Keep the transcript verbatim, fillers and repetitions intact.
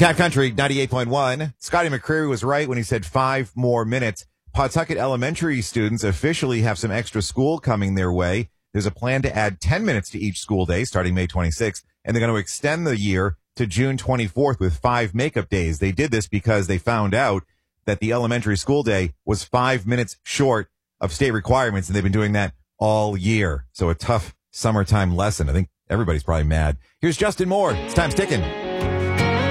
Cat Country ninety-eight point one. Scotty McCreery was right when he said five more minutes. Pawtucket Elementary students officially have some extra school coming their way. There's a plan to add ten minutes to each school day starting May twenty-sixth, and they're going to extend the year to June twenty-fourth with five makeup days. They did this because they found out that the elementary school day was five minutes short of state requirements, and they've been doing that all year. So a tough summertime lesson. I think everybody's probably mad. Here's Justin Moore. It's Time's Ticking.